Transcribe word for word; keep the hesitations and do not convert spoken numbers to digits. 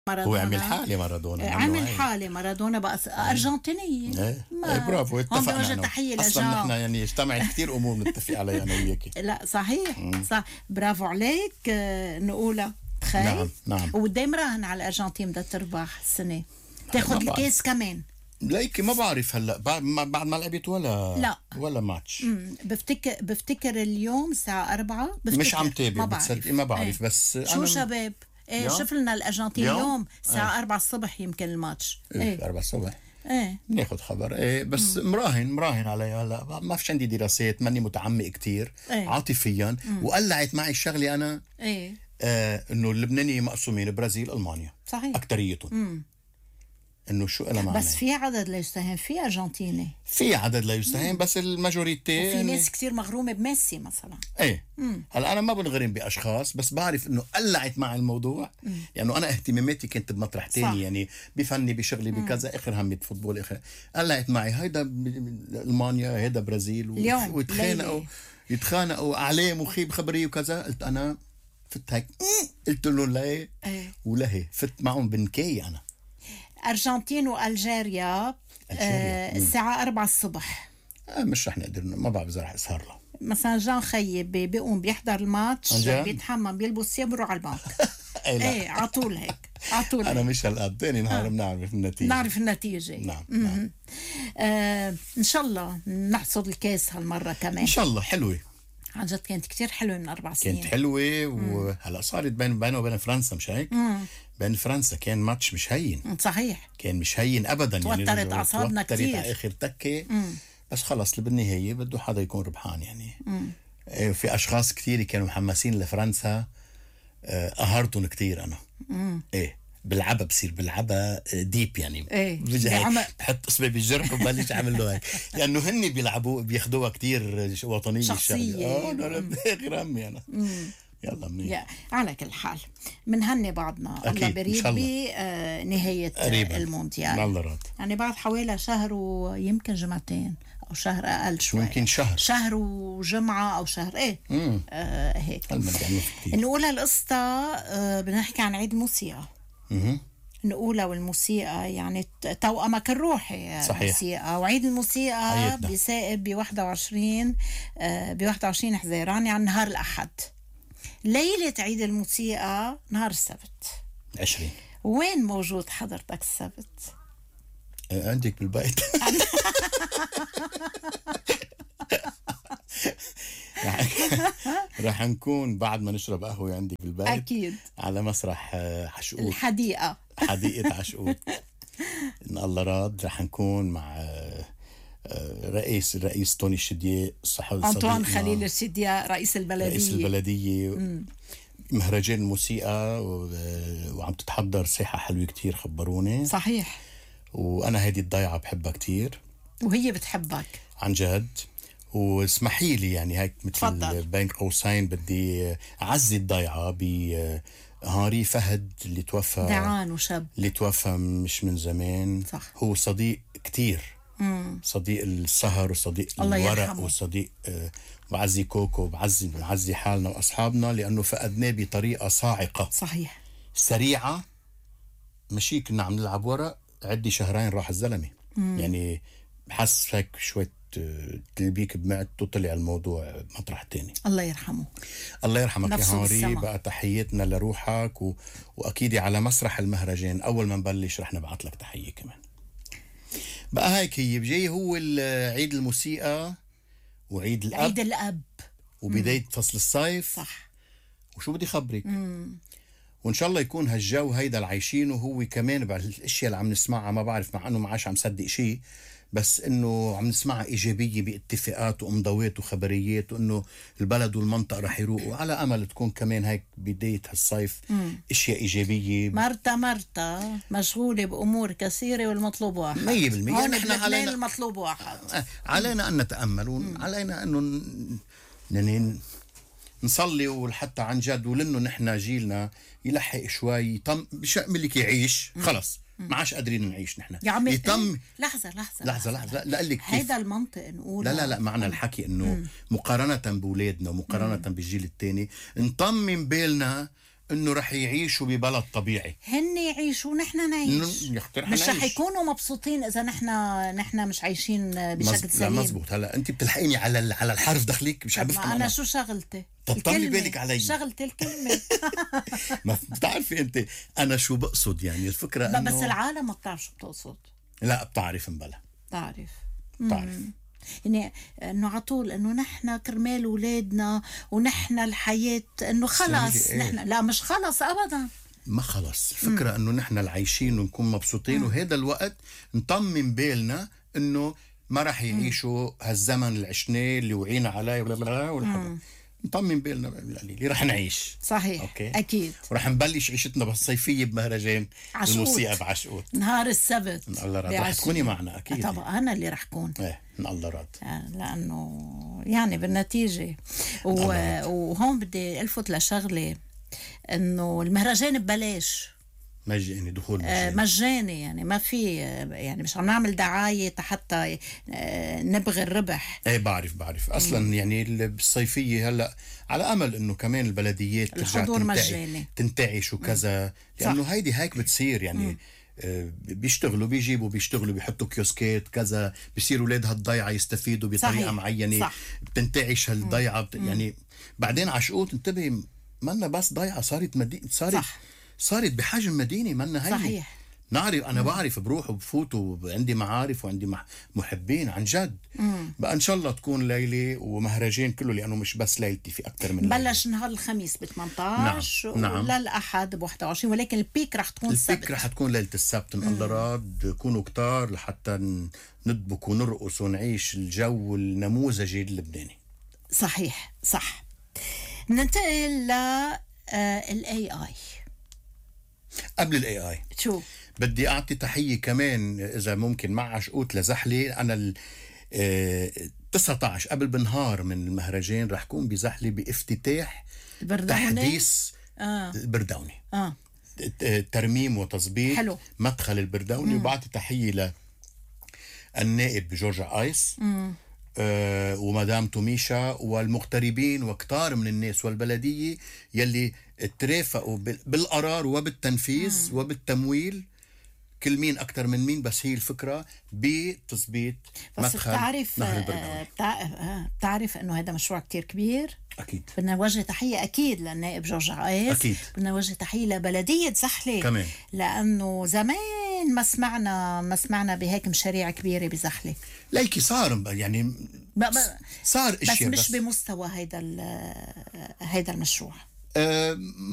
مارادونا. هو عمل حالة مارادونا، عمل حالة مارادونا بقى أرجنتينية. ايه, ايه برافو، اتفقنا. تحية اصلا نحن يعني اجتمعت كثير امور نتفق عليها انا وياك. لا صحيح مم. صح، برافو عليك. آه نقولها تخيل. نعم نعم. وقدي مراهن على الارجنتين بدها تربح السنة، تاخذ الكيس كمان. ليكي ما بعرف هلا بعد ما بعد ما لعبت ولا لا ولا ماتش. امم بفتكر بفتكر اليوم الساعة أربعة. مش عم تابع، بتصدقي ما بعرف. ايه. بس شو شباب ايه شوف لنا الارجنتين اليوم الساعة ايه. أربعة الصبح يمكن الماتش. ايه, ايه. أربعة الصبح ايه ناخذ خبر. ايه بس مم. مراهن مراهن عليها. هلا ما فيش عندي دراسات، ماني متعمق كتير ايه. عاطفيا. مم. وقلعت معي الشغله انا ايه آه انه اللبناني مقسومين برازيل المانيا صحيح اكتريتهم. انه شو لها معنى، بس في عدد لا يستهان، في ارجنتيني في عدد لا يستهان، بس الماجوريتي وفي يعني ناس كتير مغرومه بميسي مثلا. ايه هلا انا ما بنغرم باشخاص، بس بعرف انه قلعت مع الموضوع لانه يعني انا اهتماماتي كانت بمطرح تاني، يعني بفني بشغلي بكذا، اخر همي فوتبول، اخر قلعت معي هيدا المانيا هيدا برازيل ويتخانقوا يتخانقوا اعلام وخيب خبريه وكذا. قلت انا فت هيك قلت له ليه ايه. ولهي فت معهم بنكاي. انا أرجنتين وألجيريا آه الساعة أربعة الصبح. آه مش رح نقدر، ما بعرف إذا رح أسهر له. مثلا جان خيي بيقوم بيحضر الماتش، بيتحمم بيلبس ثياب بيروح على البنك. ايه على طول هيك على طول. أنا مش هالقد، تاني نهار آه. بنعرف النتيجة. نعرف النتيجة. نعم, نعم. آه إن شاء الله نحصد الكاس هالمرة كمان. إن شاء الله. حلوة عن جد، كانت كتير حلوة من أربع سنين. كانت حلوة. وهلا صارت بين بينه وبين فرنسا، مش هيك؟ مم. بين فرنسا كان ماتش مش هين. صحيح كان مش هين أبدا. توترت يعني أعصابنا كتير. توترت على آخر تكة. مم. بس خلص بالنهاية بده حدا يكون ربحان يعني. مم. في أشخاص كتير كانوا محمسين لفرنسا، قهرتهم كتير أنا. مم. إيه بالعبا بصير بالعبا ديب يعني. ايه بحط اصبعي بالجرح وبلش اعمل له هيك لانه هن بيلعبوا بياخذوها كتير وطنيه شخصيه. اه انا غير همي انا. يلا منيح. على كل حال بنهني بعضنا، الله بريد بنهايه المونديال. الله راد. يعني بعد حوالي شهر ويمكن جمعتين او شهر اقل شوي، يمكن شهر شهر وجمعه او شهر ايه آه هيك. نقولها القصه. آه بنحكي عن عيد الموسيقى. اها نقولها والموسيقى يعني توأمك الروحي. صحيح. الموسيقى وعيد الموسيقى بيسائب ب واحد وعشرين ب واحد وعشرين حزيران، يعني نهار الأحد. ليلة عيد الموسيقى نهار السبت عشرين. وين موجود حضرتك السبت؟ عندك بالبيت. رح نكون بعد ما نشرب قهوة عندي في البيت أكيد على مسرح حشقوت، الحديقة حديقة عشقوت. إن الله راد رح نكون مع رئيس الرئيس توني الشدية أنطوان خليل الشدية رئيس البلدية رئيس البلدية. مم. مهرجان الموسيقى وعم تتحضر ساحة حلوة كتير، خبروني. صحيح. وأنا هيدي الضيعة بحبها كتير وهي بتحبك عن جد. واسمحي لي يعني هيك مثل بين قوسين بدي أعزي الضيعة بهاري فهد اللي توفى، دعان وشاب اللي توفى مش من زمان. صح. هو صديق كتير. مم. صديق السهر وصديق الورق وصديق آه بعزي كوكو، بعزي بعزي حالنا وأصحابنا لأنه فقدناه بطريقة صاعقة. صحيح. سريعة. مشي كنا عم نلعب ورق عدي شهرين راح الزلمة. مم. يعني حس هيك شوية تلبيك بمعدته، طلع الموضوع مطرح تاني. الله يرحمه. الله يرحمك يا هاري. بقى تحياتنا لروحك و... وأكيد على مسرح المهرجان أول ما نبلش رح نبعث لك تحية كمان. بقى هيك هي بجاي هو عيد الموسيقى وعيد الأب، عيد الأب وبداية مم. فصل الصيف. صح. وشو بدي خبرك. مم. وإن شاء الله يكون هالجو هيدا العايشين. وهو كمان بعد الاشياء اللي عم نسمعها ما بعرف، مع انه ما عاش عم صدق شيء، بس انه عم نسمعها ايجابيه باتفاقات وامضاوات وخبريات، وانه البلد والمنطقه رح يروقوا، على امل تكون كمان هيك بدايه هالصيف مم. اشياء ايجابيه. مرتا مرتا مشغوله بامور كثيره والمطلوب واحد. مية بالمية. نحن علينا المطلوب واحد. علينا ان نتامل، وعلينا انه ن... نصلي وحتى عن جد، ولانه نحن جيلنا يلحق شوي يطم بشأمل لك يعيش. خلص ما عادش قادرين نعيش نحن. يا عمي يتم إيه؟ لحظة لحظة لحظة لحظة لا لك هيدا المنطق نقول. لا لا لا معنى الحكي انه مقارنة بأولادنا ومقارنة بالجيل الثاني نطمن بالنا انه رح يعيشوا ببلد طبيعي. هن يعيشوا ونحن نعيش. مش رح يكونوا مبسوطين اذا نحن نحن مش عايشين بشكل سليم. لا مزبوط. هلا انت بتلحقيني على على الحرف دخليك مش عم بفهم. انا, أنا شو شغلتي؟ طمني بالك علي. شغلتي الكلمه. ما بتعرفي انت انا شو بقصد يعني الفكره انه بس العالم ما بتعرف شو بتقصد. لا بتعرف مبلا. بتعرف. بتعرف. يعني انه على طول انه نحن كرمال اولادنا ونحن الحياه انه خلص إيه؟ نحن لا مش خلص ابدا. ما خلص الفكره انه نحن العايشين ونكون مبسوطين وهذا الوقت نطمن بالنا انه ما راح يعيشوا هالزمن اللي عشناه اللي وعينا عليه ولا نطمن بالنا اللي راح نعيش. صحيح. أوكي. اكيد ورح نبلش عيشتنا بالصيفيه بمهرجان عشقوت. الموسيقى بعشقوت نهار السبت. الله راد رح تكوني معنا اكيد. طبعا انا اللي رح كون. ايه من الله راد. لانه يعني بالنتيجه و... وهون بدي الفت لشغله انه المهرجان ببلاش. مجاني دخول مجاني. مجاني يعني ما في يعني مش عم نعمل دعايه حتى نبغي الربح. ايه بعرف بعرف اصلا مم. يعني بالصيفيه هلا على امل انه كمان البلديات ترجع تنتعي تنتعش وكذا لانه صح. هيدي هيك بتصير يعني مم. آه بيشتغلوا بيجيبوا بيشتغلوا بيحطوا كيوسكات كذا بصيروا اولاد هالضيعه يستفيدوا بطريقه صحيح. معينه صح. بتنتعش هالضيعه بت... يعني بعدين عشقوت انتبهي منا بس ضيعه صارت مدينه صارت صح. صارت بحجم مدينة منا هي. صحيح. نعرف أنا مم. بعرف بروح وبفوت وعندي معارف وعندي محبين عن جد. مم. بقى إن شاء الله تكون ليلة ومهرجان كله لأنه مش بس ليلتي في أكتر من ليلة. بلش نهار الخميس ب ثمانية عشر نعم. نعم. للأحد ب واحد وعشرين ولكن البيك رح تكون السبت. البيك رح تكون ليلة السبت إن الله راد كونوا كتار لحتى ندبك ونرقص ونعيش الجو النموذجي اللبناني. صحيح صح. ننتقل ل الاي اي. قبل الاي اي شو بدي اعطي تحيه كمان اذا ممكن مع عشقوت لزحلي. انا ال تسعة عشر قبل بنهار من المهرجان رح كون بزحلي بافتتاح تحديث آه. البردوني آه. ترميم وتظبيط حلو. مدخل البردوني. وبعطي تحيه للنائب جورجا ايس مم. آه ومدام توميشا والمغتربين وكتار من الناس والبلدية يلي ترافقوا بالقرار وبالتنفيذ مم. وبالتمويل كل مين أكتر من مين بس هي الفكرة بتثبيت مدخل بتعرف نهر البردوني. بتعرف أنه هذا مشروع كتير كبير. أكيد بدنا نوجه تحية أكيد للنائب جورج عايز. أكيد بدنا نوجه تحية لبلدية زحلة كمان لأنه زمان ما سمعنا ما سمعنا بهيك مشاريع كبيرة بزحلة. ليكي صار يعني صار اشياء بس مش بس بمستوى هيدا هيدا المشروع. أه